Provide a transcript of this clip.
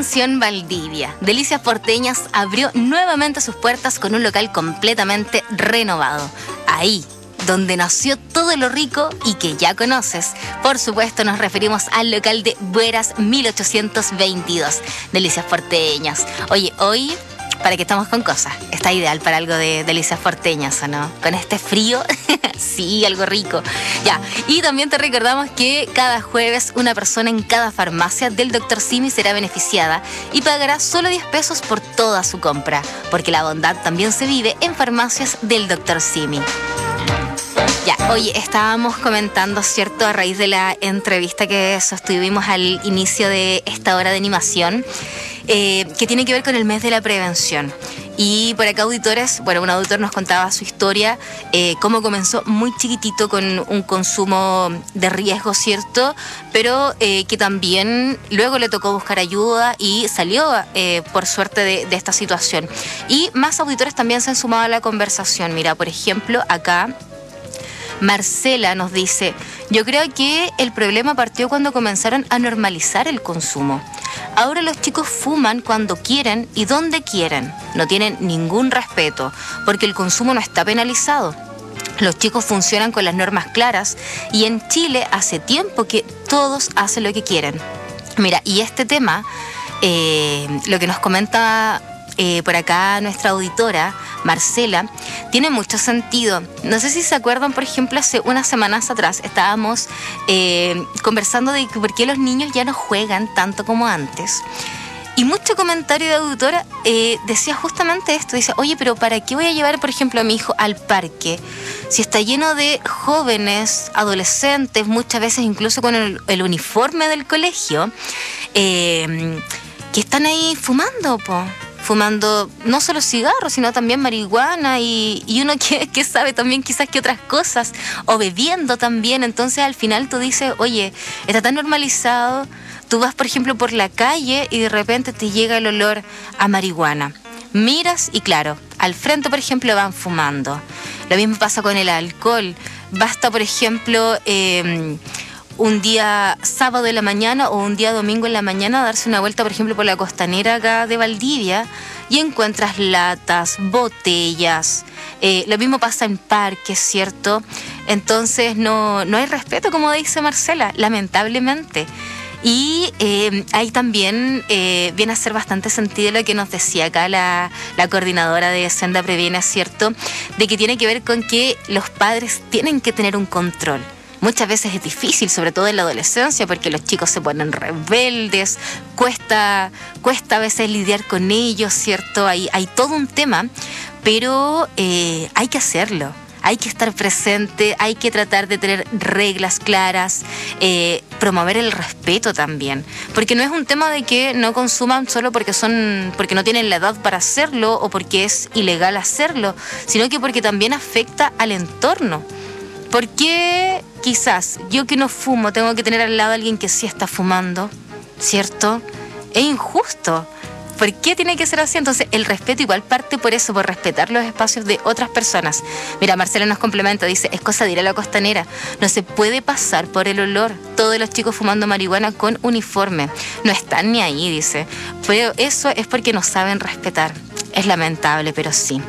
Atención Valdivia, Delicias Porteñas abrió nuevamente sus puertas con un local completamente renovado. Ahí, donde nació todo lo rico y que ya conoces. Por supuesto nos referimos al local de Bueras 1822, Delicias Porteñas. Oye, hoy, para que estamos con cosas, está ideal para algo de delicias porteñas, ¿o no? Con este frío, sí, algo rico. Ya, y también te recordamos que cada jueves una persona en cada farmacia del Dr. Simi será beneficiada y pagará solo 10 pesos por toda su compra, porque la bondad también se vive en farmacias del Dr. Simi. Ya, oye, estábamos comentando, ¿cierto?, a raíz de la entrevista que sostuvimos al inicio de esta hora de animación, que tiene que ver con el mes de la prevención. Y por acá auditores, bueno, un auditor nos contaba su historia, cómo comenzó muy chiquitito con un consumo de riesgo, ¿cierto? Pero que también luego le tocó buscar ayuda y salió, por suerte, de esta situación. Y más auditores también se han sumado a la conversación. Mira, por ejemplo, acá Marcela nos dice: yo creo que el problema partió cuando comenzaron a normalizar el consumo. Ahora los chicos fuman cuando quieren y donde quieren. No tienen ningún respeto, porque el consumo no está penalizado. Los chicos funcionan con las normas claras y en Chile hace tiempo que todos hacen lo que quieren. Mira, y este tema, lo que nos comenta por acá nuestra auditora, Marcela, tiene mucho sentido. No sé si se acuerdan, por ejemplo, hace unas semanas atrás estábamos conversando de por qué los niños ya no juegan tanto como antes. Y mucho comentario de auditora decía justamente esto. Dice: oye, pero ¿para qué voy a llevar, por ejemplo, a mi hijo al parque si está lleno de jóvenes, adolescentes, muchas veces incluso con el uniforme del colegio, que están ahí fumando, po? Fumando no solo cigarros, sino también marihuana y uno que sabe también quizás que otras cosas, o bebiendo también. Entonces al final tú dices: oye, está tan normalizado. Tú vas, por ejemplo, por la calle y de repente te llega el olor a marihuana. Miras y claro, al frente, por ejemplo, van fumando. Lo mismo pasa con el alcohol. Basta, por ejemplo, un día sábado en la mañana o un día domingo en la mañana darse una vuelta, por ejemplo, por la costanera acá de Valdivia y encuentras latas, botellas. Lo mismo pasa en parques, ¿cierto? Entonces no hay respeto, como dice Marcela, lamentablemente. Y ahí también viene a ser bastante sentido lo que nos decía acá la coordinadora de Senda Previene, ¿cierto? De que tiene que ver con que los padres tienen que tener un control. Muchas veces es difícil, sobre todo en la adolescencia, porque los chicos se ponen rebeldes, cuesta a veces lidiar con ellos, ¿cierto? Hay todo un tema, pero hay que hacerlo. Hay que estar presente, hay que tratar de tener reglas claras, promover el respeto también. Porque no es un tema de que no consuman solo porque no tienen la edad para hacerlo o porque es ilegal hacerlo, sino que porque también afecta al entorno. ¿Por qué quizás yo que no fumo tengo que tener al lado a alguien que sí está fumando? ¿Cierto? Es injusto. ¿Por qué tiene que ser así? Entonces el respeto igual parte por eso, por respetar los espacios de otras personas. Mira, Marcela nos complementa, dice: es cosa de ir a la costanera, no se puede pasar por el olor. Todos los chicos fumando marihuana con uniforme, no están ni ahí, dice. Pero eso es porque no saben respetar. Es lamentable, pero sí.